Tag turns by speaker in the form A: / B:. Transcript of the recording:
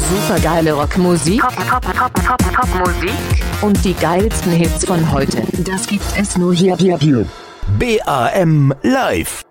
A: Supergeile Rockmusik. Popmusik. Und die geilsten Hits von heute. Das gibt es nur hier.
B: BAM Live.